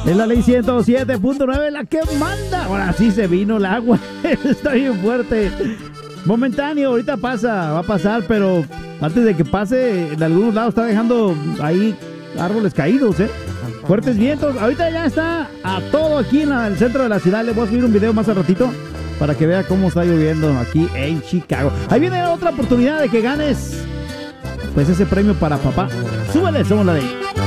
Es la ley 107.9 la que manda. Ahora sí se vino el agua. Está bien fuerte. Momentáneo, ahorita va a pasar, pero antes de que pase, en algunos lados está dejando ahí árboles caídos, fuertes vientos. Ahorita ya está a todo aquí en el centro de la ciudad. Le voy a subir un video más al ratito para que vea cómo está lloviendo aquí en Chicago. Ahí viene otra oportunidad de que ganes pues ese premio para papá. Súbele, somos la ley.